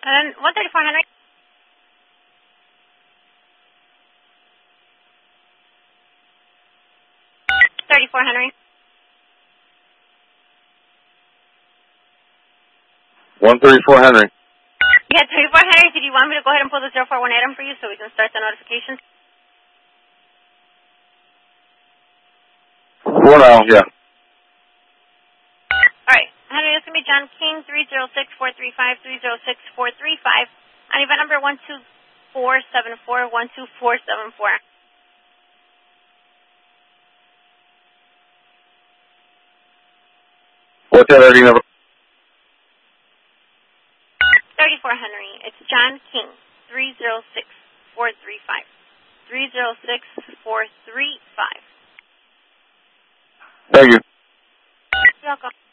And then 134 Henry. 34 Henry. 134 Henry. Yeah, 34 Henry. Did you want me to go ahead and pull the 041 item for you so we can start the notification? For now, yeah. All right. Henry, this is going to be John King, 306-435, 306-435. On event number 12474, 12474. What's that ID number? 34 Henry. It's John King, 306-435. 306-435. Thank you. You're welcome.